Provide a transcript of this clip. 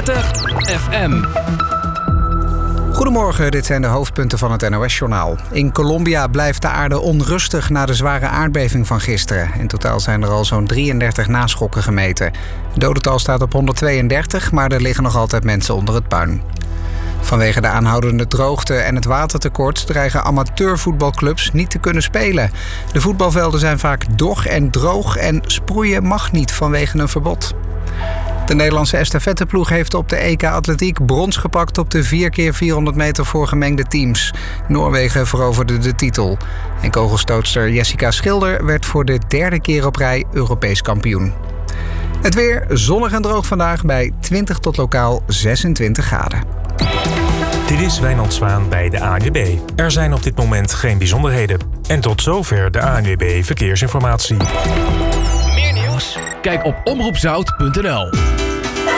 30 FM. Goedemorgen, dit zijn de hoofdpunten van het NOS-journaal. In Colombia blijft de aarde onrustig na de zware aardbeving van gisteren. In totaal zijn er al zo'n 33 naschokken gemeten. Het dodental staat op 132, maar er liggen nog altijd mensen onder het puin. Vanwege de aanhoudende droogte en het watertekort dreigen amateurvoetbalclubs niet te kunnen spelen. De voetbalvelden zijn vaak dog en droog en sproeien mag niet vanwege een verbod. De Nederlandse estafetteploeg heeft op de EK Atletiek brons gepakt op de 4x400 meter voor gemengde teams. Noorwegen veroverde de titel. En kogelstootster Jessica Schilder werd voor de derde keer op rij Europees kampioen. Het weer zonnig en droog vandaag bij 20 tot lokaal 26 graden. Dit is Wijnand Zwaan bij de ANWB. Er zijn op dit moment geen bijzonderheden. En tot zover de ANWB Verkeersinformatie. Meer nieuws? Kijk op omroepzout.nl.